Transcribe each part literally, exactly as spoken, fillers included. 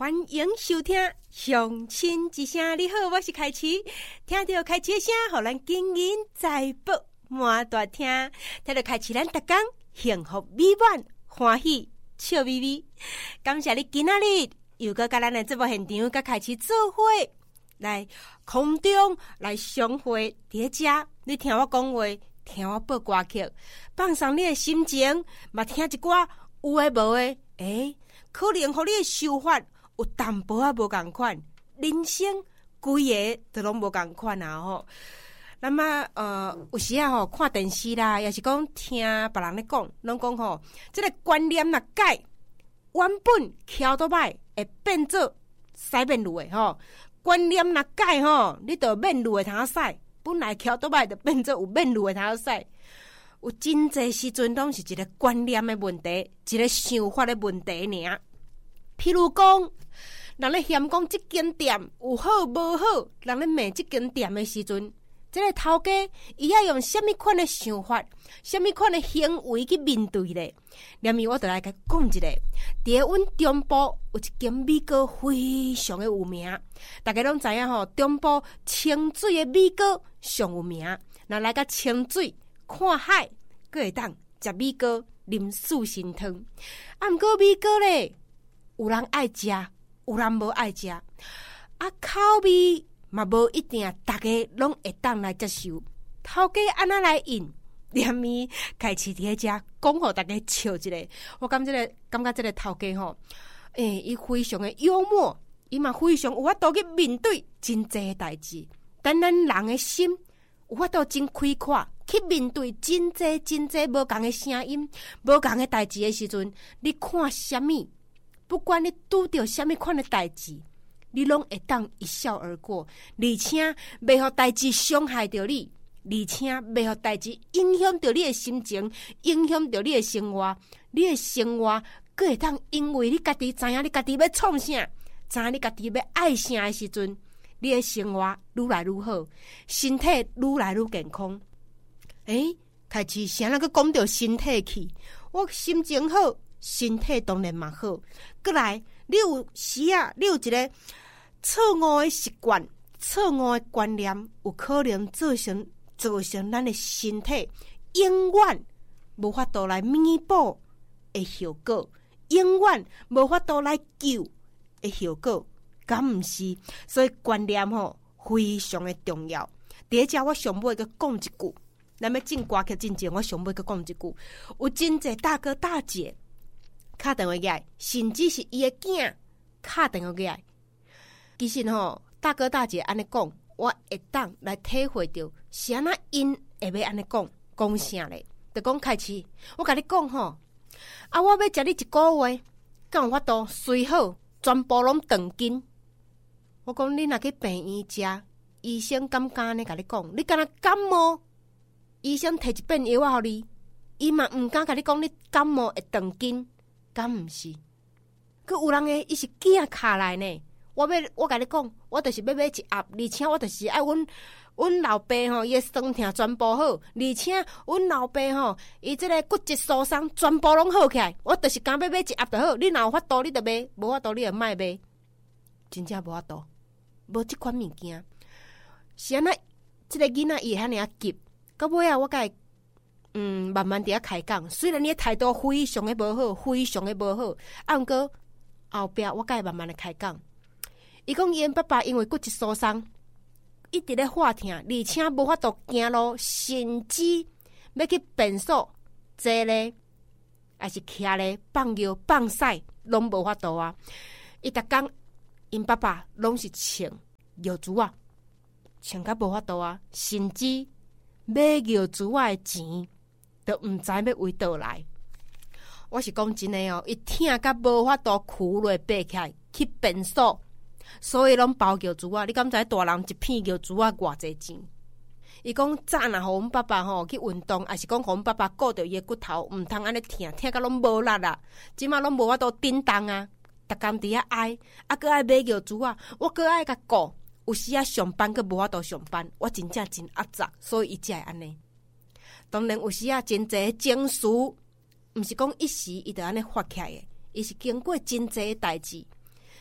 欢迎收听《乡亲之声》。你好，我是凯琪。听到凯琪的声，互咱经营财宝满大厅。听到凯琪，咱逐工幸福美满欢喜笑眯眯。感谢你今仔日又搁甲咱的节目现场，甲凯琪做伙来空中来相会伫遮。你听我讲话，听我播歌曲，放松你的心情，嘛听一寡有诶无诶，诶、欸，可能互你的想法有淡薄仔无共款，人生规个都拢无共款啊吼。那么呃，有时啊吼看电视啦，也是讲听别人咧讲，拢讲吼，即、這个观念若改，原本翘倒摆会变做西面路诶吼。观念若改吼，你就面路诶通使，本来翘倒摆就变做有面路诶通使。有真侪时阵拢是一个观念诶问题，一个想法诶问题尔。譬如讲，人咧嫌讲即间店有好无好，人咧骂即间店诶时阵，即、這个头家伊要用什么款诶想法、什么款诶行为去面对咧？连咪我就来甲讲一个，伫阮中部有一间米糕非常诶有名，大家拢知影吼，中部清水诶米糕上有名。若来甲清水看海，阁会当食米糕、啉四神汤。啊，毋过米糕咧，有人爱食，有人无爱食，啊，口味嘛无一定，大家拢会当来接受。头家安怎来应？连咪开始伫遐遮讲互大家笑一下。我感觉这个感觉这个头家吼，诶、欸，伊非常的幽默，伊嘛非常有法度去面对真济代志。但咱人的心有法度真开阔，去面对真济真济无共的声音、无共的代志的时阵，你看什么？不管你拄到什么款的代志，你拢会当一笑而过，而且袂互代志伤害到你。而且袂互代志影响到你的心情，影响到你的生活，你的生活阁会当因为你家己知影你家己要创啥，知影你家己要爱啥的时阵，你的生活愈来愈好，身体愈来愈健康。诶、欸，开始谁人个讲到身体去？我心情好，身体当然嘛好。过来，你有时啊，你有一个错误的习惯、错误的观念，有可能造成。造成咱的身体永远无法度来弥补的效果，永远无法度来救的效果，敢毋是？所以观念吼非常的重要。第一只我上尾个讲一句，咱要进歌曲之前，我上尾个讲一句，有真济大哥大姐敲电话过来，甚至是伊的囝敲电话过来，其实吼大哥大姐安尼讲。我会当来体会到，是安那因会要安尼讲讲啥咧？就讲开始，我甲你讲吼，啊，我要食你一个月，敢有法度随好全部拢断斤？我讲你若去病院食，医生敢敢呢？甲你讲，你敢若感冒，医生摕一片药仔互你，伊嘛毋敢甲你讲你感冒会断斤，敢毋是？佮有人诶，伊是囝卡来呢。我要我甲你讲，我就是要买一盒，而且我就是爱阮阮老爸吼，伊诶酸痛全部好，而且阮老爸吼，伊即个骨质疏松全部拢好起来，我就是敢要买一盒就好。你若有法度，你就买；无法度，你就莫买。真正无法度，无即款物件。是安那，即、這個囡仔伊会遐尔啊急，到尾啊，我甲伊嗯慢慢伫遐开讲。虽然你态度非常的无好，非常的无好，啊，毋过后壁我甲伊慢慢的开讲。伊讲伊爸爸因为骨质疏松，一直咧化痛，而且无法度行路，甚至要去便所坐咧，还是徛咧放尿放屎，拢无法度啊！伊逐工因爸爸拢是穿尿珠啊，穿甲无法度啊，甚至买尿珠啊的钱都毋知要为倒来。我是讲真诶哦，伊痛甲无法度跍落爬起来去便所。所以拢包尿珠啊！你敢知大人一片尿珠啊偌济钱？伊讲早若互阮爸爸吼去运动，还是讲互阮爸爸顾着伊的骨头，毋通安尼疼，疼甲拢无力啊！即马拢无法度振动啊！逐工伫遐哀，啊，搁爱买尿珠啊！我搁爱甲顾，有时啊上班搁无法度上班，我真正真压榨，所以伊才会安尼。当然有时啊真济情绪，毋是讲一时伊就安尼发起来的，伊是经过真济代志。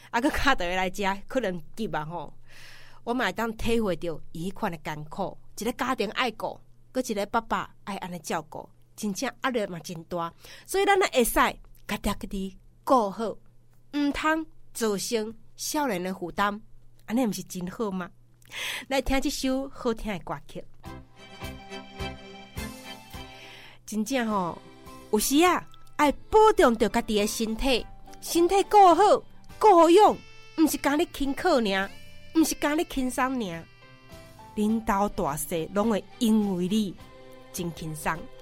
啊，佮卡倒来食，可能急啊吼。我嘛会当体会到伊迄款的艰苦，一个家庭爱顾，佮一个爸爸爱安尼照顾，真正压力嘛真大。所以咱会使家己家己顾好，毋通造成少年的负担，安尼毋是真好吗？来听这首好听的歌曲，真正吼，有时啊，爱保重着家己的身体，身体顾好、顾好养，毋是讲你轻考尔。毋是讲你轻松尔，领导大细拢会因为你真轻松。